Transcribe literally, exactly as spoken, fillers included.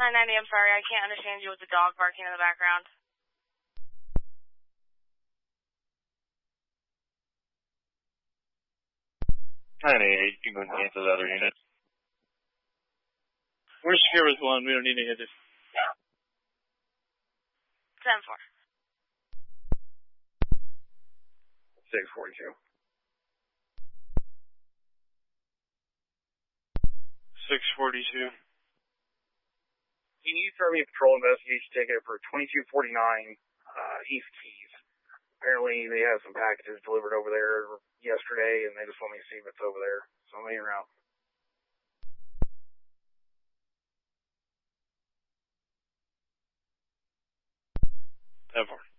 nine ninety, I'm sorry, I can't understand you with the dog barking in the background. nine eighty-eight, you can cancel the other unit. We're secure with one, we don't need to hit it. ten four. six forty-two. six forty-two. Can you throw me a patrol investigation ticket for twenty-two forty-nine uh, East Keys? Apparently they have some packages delivered over there yesterday, and they just want me to see if it's over there. So I'm hanging around. ten four.